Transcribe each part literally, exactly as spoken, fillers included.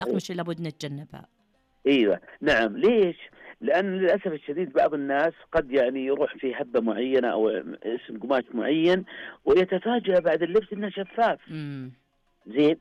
الأقمشة لابد نتجنبها. ايوه نعم. ليش؟ لان للاسف الشديد بعض الناس قد يعني يروح في هبه معينه او اسم قماش معين ويتفاجأ بعد اللبس انه شفاف. امم زين.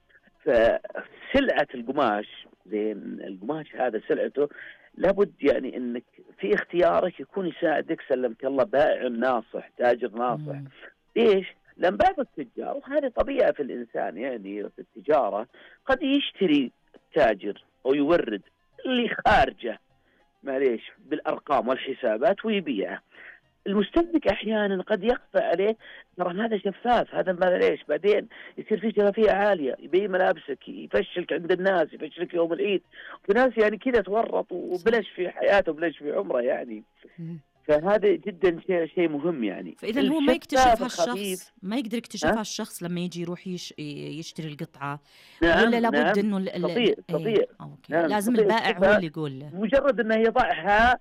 فسلعه القماش، زين، القماش هذا سلعته لابد يعني انك في اختيارك يكون يساعدك سلمك الله بائع ناصح، تاجر ناصح. امم ليش؟ لان بعض التجار، وهذه طبيعه في الانسان يعني في التجاره، قد يشتري التاجر او يورد اللي خارجه معليش بالارقام والحسابات ويبيعه. المستهلك احيانا قد يخفى عليه ترى هذا شفاف، هذا ما ليش بعدين يصير في شفافيه عاليه، يبين ملابسك، يفشلك عند الناس، يفشلك يوم العيد. في ناس يعني كذا تورط وبلش صح. في حياته وبلش في عمره يعني. مم. فهذا جدا شيء شيء مهم يعني. فإذا هو ما الشفاف يكتشفها الخفيف. الشخص، ما يقدر ها؟ يكتشفها الشخص لما يجي يروح يش... يشتري القطعة، ولا نعم لابد نعم إنه ال... ال... تستطيع ال... تستطيع إيه أوكي، نعم لازم تستطيع البائع هو تشوفها اللي يقول له. بمجرد انه يضعها،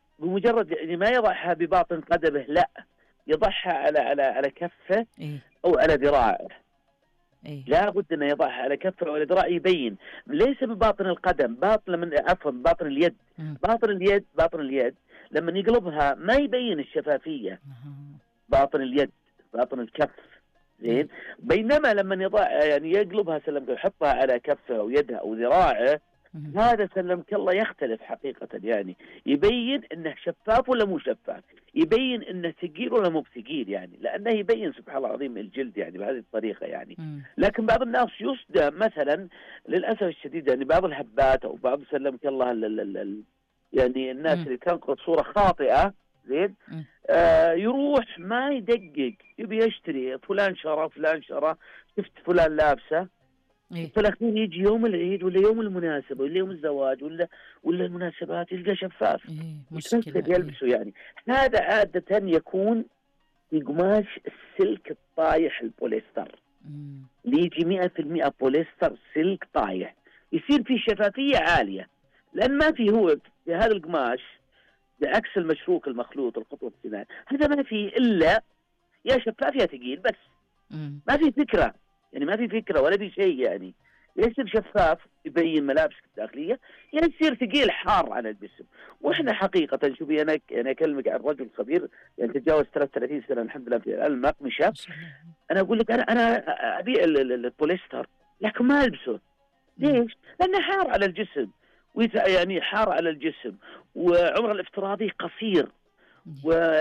بمجرد يعني ما يضعها بباطن قدمه، لا، يضعها على على على كفه إيه او على ذراعه. إيه لا بد انه يضعها على كفه او على ذراعه، يبين ليس بباطن القدم، باطن من عفوا باطن اليد. مم. باطن اليد باطن اليد لما يقلبها ما يبين الشفافيه. أها. باطن اليد، باطن الكف. إيه زين. بينما لما يضع يعني يقلبها سلمك، يحطها على كفه او يدها او ذراعه، مم. هذا سلمك الله يختلف حقيقة يعني. يبين انه شفاف ولا مو شفاف، يبين انه ثقيل ولا مو بثقيل يعني، لانه يبين سبحان الله العظيم الجلد يعني بهذه الطريقة يعني. مم. لكن بعض الناس يصدم مثلا للاسف الشديد يعني بعض الهبات او بعض سلمك الله ال ال ال يعني الناس مم. اللي تنقل صورة خاطئة. زين. مم. آه يروح ما يدقق، يبي يشتري فلان شرى فلان شرى، شفت فلان لابسه، إيه في الأخير يجي يوم العيد ولا يوم المناسبة ولا يوم الزواج ولا ولا المناسبات يلقى شفاف، إيه مشكلة. يكسر إيه يلبسه يعني. هذا عادة يكون في قماش السلك الطايح البوليستر، مم. اللي يجي مئة في المئة بوليستر سلك طايح، يصير فيه شفافية عالية. لأن ما في هو في هذا القماش بعكس المشروك المخلوط القطن الصناعي، هذا ما فيه إلا يا شفاف يا ثقيل بس. مم. ما في فكرة يعني، ما في فكرة ولا في شيء يعني. يصير شفاف يبين ملابسك الداخلية، يعني يصير ثقيل حار على الجسم. واحنا حقيقة شوفي انا انا اكلمك عن رجل خبير يعني تجاوز ثلاثة وثلاثين سنة الحمد لله في المقمشة. ما شاء الله. انا اقول لك انا انا ابيع ال- ال- البوليستر لكن ما البسه. مم. ليش؟ لانه حار على الجسم، ويت- يعني حار على الجسم، وعمره الافتراضي قصير، مم.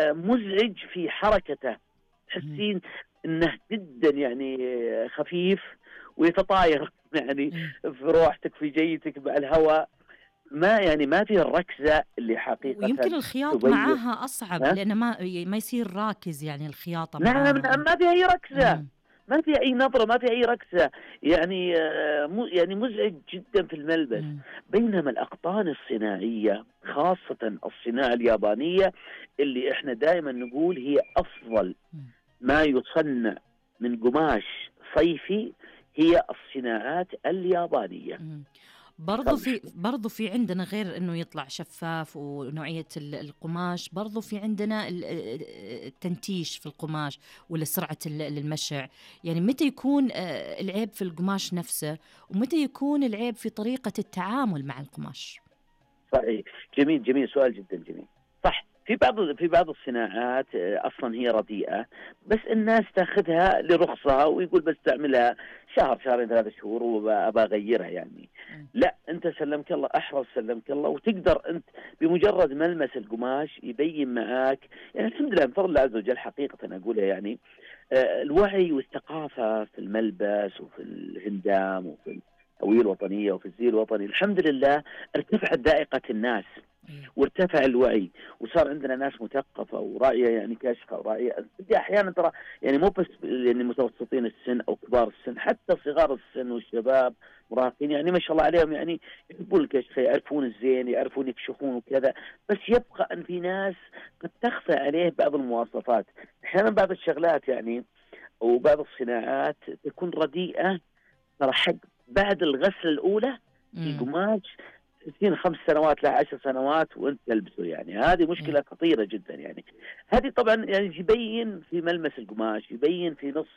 ومزعج في حركته، مم. تحسين انه جدا يعني خفيف ويتطاير يعني إيه. في روحتك في جيتك مع الهواء. ما يعني ما في الركزه اللي ويمكن حقيقه الخياط تبين. معاها أصعب، ها؟ لأنه ما ما يصير راكز يعني الخياطة نعم معاها. نعم ما في اي ركزه، مم. ما في اي نظره، ما في اي ركزه يعني. آه، مو يعني مزعج جدا في الملبس. مم. بينما الاقطان الصناعيه خاصه الصناعه اليابانيه اللي احنا دائما نقول هي افضل مم. ما يصنع من قماش صيفي، هي الصناعات اليابانية. مم. برضو في برضو في عندنا غير انه يطلع شفاف ونوعية ال- القماش، برضو في عندنا ال- التنتيش في القماش ولا سرعة ال- المشع. يعني متى يكون آه، العيب في القماش نفسه، ومتى يكون العيب في طريقة التعامل مع القماش؟ صحيح. جميل جميل سؤال جدا جميل. صح. في بعض في بعض الصناعات آه، اصلا هي رديئه، بس الناس تاخذها لرخصها ويقول بستعملها شهر شهرين ثلاثة شهور وابى اغيرها يعني. مم. لا، انت سلمك الله احرص سلمك الله، وتقدر انت بمجرد ملمس القماش يبين معاك يعني. الحمد لله بفضل الله عز وجل حقيقه أنا اقولها يعني. آه، الوعي والثقافه في الملبس وفي الهندام وفي الهويه الوطنيه وفي الزي الوطني الحمد لله ارتفعت ذائقه الناس إيه. وارتفع الوعي، وصار عندنا ناس مثقفه وراعيه يعني كاشفه وراعيه. بدي احيانا ترى يعني مو بس يعني متوسطين السن او كبار السن، حتى صغار السن والشباب مراهقين يعني ما شاء الله عليهم يعني يحبون الكشف، يعرفون الزين، يعرفون يكشفون وكذا. بس يبقى ان في ناس قد تخفى عليه بعض المواصفات. احيانا بعض الشغلات يعني وبعض الصناعات تكون رديئه ترى حق بعد الغسله الاولى مم. القماش ستين خمس سنوات لا عشر سنوات وانت تلبسه يعني. هذه مشكله إيه. خطيره جدا يعني. هذه طبعا يعني يبين في ملمس القماش، يبين في نص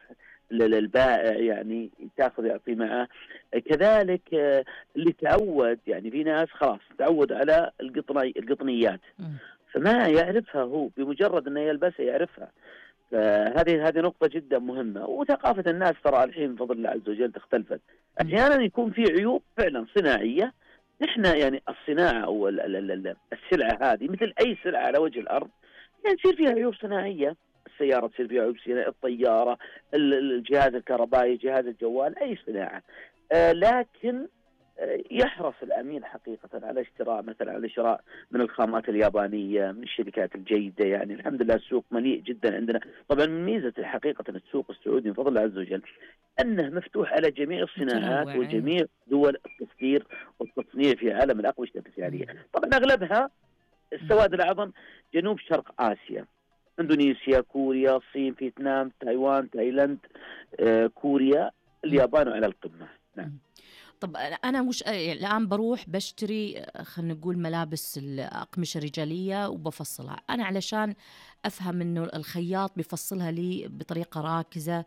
للبائع يعني تاخذ يعطي معه. كذلك اللي تعود، يعني في ناس خلاص تعود على القطني القطنيات فما يعرفها، هو بمجرد انه يلبسها يعرفها. فهذه هذه نقطة جدا مهمة. وثقافة الناس ترى الحين بفضل الله عز وجل اختلفت. أحيانا يكون في عيوب فعلا صناعية، نحن يعني الصناعة أو السلعة هذه مثل أي سلعة على وجه الأرض يعني تصير فيها عيوب صناعية. السيارة تصير فيها عيوب صناعية، الطيارة، الجهاز الكهربائي، جهاز الجوال، أي صناعة. آه لكن يحرص العميل حقيقة على اشتراء مثلا على شراء من الخامات اليابانية، من الشركات الجيدة. يعني الحمد لله السوق مليء جدا عندنا. طبعا من ميزة حقيقة السوق السعودي بفضل الله عز وجل أنه مفتوح على جميع الصناعات وجميع دول التصدير والتصنيع في عالم الأقمشة التجارية. طبعا أغلبها السواد الأعظم جنوب شرق آسيا، إندونيسيا، كوريا، الصين، فيتنام، تايوان، تايلاند، آه، كوريا، اليابان على القمة. نعم. طب أنا مش الآن بروح بشتري خلينا نقول ملابس الأقمشة الرجالية وبفصلها، أنا علشان أفهم إنه الخياط بيفصلها لي بطريقة راكزة،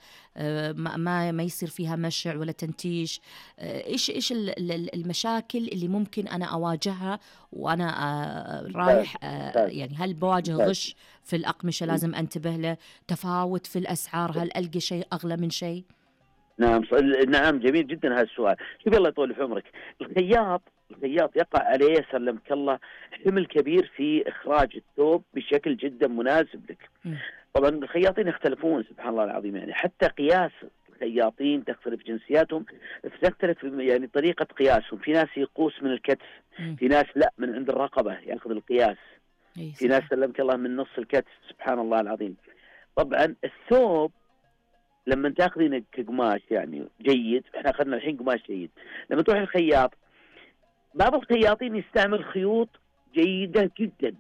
ما ما يصير فيها مشع ولا تنتيش. إيش إيش المشاكل اللي ممكن أنا أواجهها وأنا رايح؟ يعني هل بواجه غش في الأقمشة لازم أنتبه له؟ تفاوت في الأسعار؟ هل ألقى شيء أغلى من شيء؟ نعم نعم جميل جدا هذا السؤال. شوف الله يطول في عمرك، الخياط الخياط يقع عليه سلمك الله حمل كبير في إخراج الثوب بشكل جدا مناسب لك. طبعا الخياطين يختلفون سبحان الله العظيم، يعني حتى قياس الخياطين تختلف، جنسياتهم تختلف، يعني طريقة قياسهم. في ناس يقوس من الكتف، في ناس لا من عند الرقبة يأخذ القياس، في ناس سلمك الله من نص الكتف. سبحان الله العظيم. طبعا الثوب لما تاخذين كقماش يعني جيد، احنا اخذنا الحين قماش جيد، لما تروح الخياط بعض الخياطين يستعمل خيوط جيدة جدا،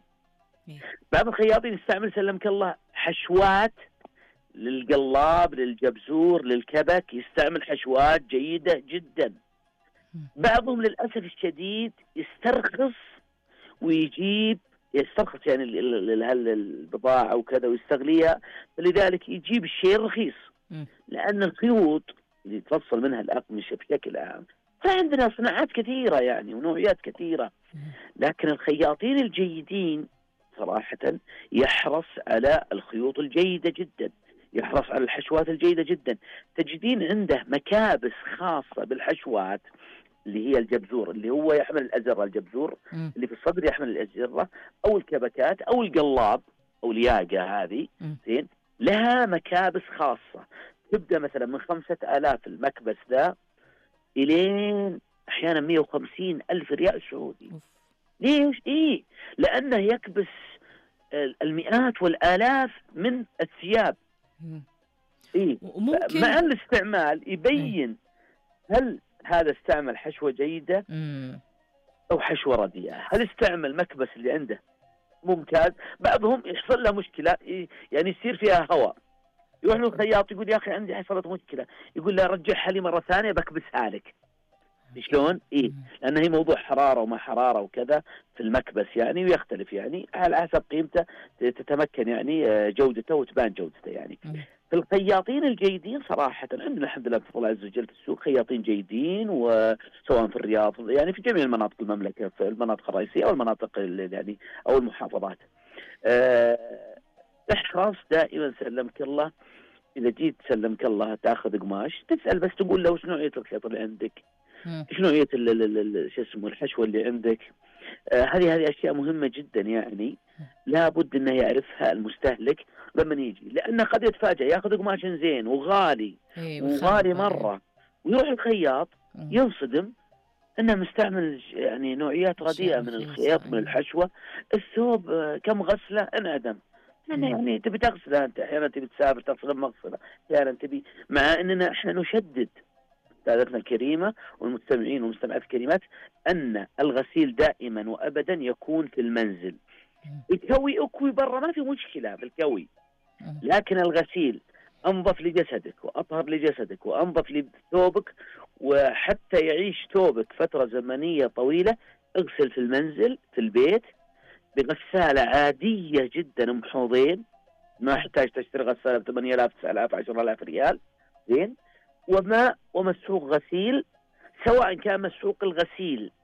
بعض الخياطين يستعمل سلمك الله حشوات للقلاب، للجبزور، للكبك، يستعمل حشوات جيدة جدا. بعضهم للأسف الشديد يسترخص ويجيب يسترخص يعني البضاعة وكذا ويستغليها، فلذلك يجيب الشيء الرخيص. لأن الخيوط اللي تفصل منها الأقمشة بشكل عام فعندنا صناعات كثيرة يعني ونوعيات كثيرة، لكن الخياطين الجيدين صراحة يحرص على الخيوط الجيدة جدا، يحرص على الحشوات الجيدة جدا. تجدين عنده مكابس خاصة بالحشوات اللي هي الجبزور، اللي هو يحمل الأزرة، الجبزور اللي في الصدر يحمل الأزرة، أو الكبكات أو القلاب أو الياقة، هذه زين لها مكابس خاصة تبدأ مثلا من خمسة آلاف المكبس ذا إلين أحيانا مئة وخمسين ألف ريال سعودي. ليش؟ إيه لأنه يكبس المئات والآلاف من الثياب. إيه وممكن مع الاستعمال يبين هل هذا استعمل حشوة جيدة أو حشوة رديئة، هل استعمل مكبس اللي عنده ممتاز. بعضهم يحصل له مشكلة يعني يصير فيها هواء، يروح له الخياط يقول يا أخي عندي حصلت مشكلة، يقول لا رجعها لي مرة ثانية بكبسها لك. شلون؟ إيه لأن هي موضوع حرارة وما حرارة وكذا في المكبس يعني، ويختلف يعني على حسب قيمته تتمكن يعني جودته وتبان جودته يعني. في الخياطين الجيدين صراحة عندنا الحمد لله بفضل الله عز وجل في السوق خياطين جيدين، وسواء في الرياض يعني في جميع المناطق المملكة، في المناطق الرئيسية أو المناطق يعني أو المحافظات. أه احرص دائما سلمك الله إذا جيت سلمك الله تأخذ قماش تسأل بس تقول له وش نوعية الخيط اللي عندك، ايش نوعية شو اسمه الحشوة اللي عندك. آه هذه هذه أشياء مهمة جدا يعني لابد أنه يعرفها المستهلك لما يجي، لأنه قد يتفاجأ يأخذ قماش زين وغالي وغالي مرة ويروح الخياط ينصدم أنه مستعمل يعني نوعيات رديئة من الخيط من الحشوة. الثوب آه كم غسلة انعدم. يعني, يعني تبي تغسله أنت أحيانا تبي تسافر تغسله مغسلة، أحيانا تبي، مع أننا إحنا نشدد سادتنا الكريمة والمستمعين والمستمعات الكريمات أن الغسيل دائما وأبدا يكون في المنزل. الكوي أكوي برا ما في مشكلة بالكوي، لكن الغسيل أنظف لجسدك وأطهر لجسدك وأنظف لثوبك، وحتى يعيش ثوبك فترة زمنية طويلة اغسل في المنزل في البيت بغسالة عادية جدا محوضين، ما يحتاج تشتري غسالة ب ثمانية آلاف تسعة آلاف عشرة آلاف ريال. زين. وماء ومسحوق غسيل، سواء كان مسحوق الغسيل